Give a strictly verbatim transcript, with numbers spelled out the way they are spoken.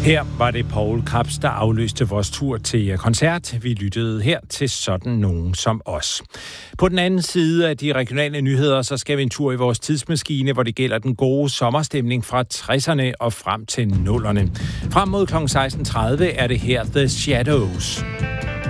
Her var det Paul Krabs, der afløste vores tur til koncert. Vi lyttede her til sådan nogen som os. På den anden side af de regionale nyheder, så skal vi en tur i vores tidsmaskine, hvor det gælder den gode sommerstemning fra tresserne og frem til nullerne. Frem mod klokken seksten tredive er det her The Shadows.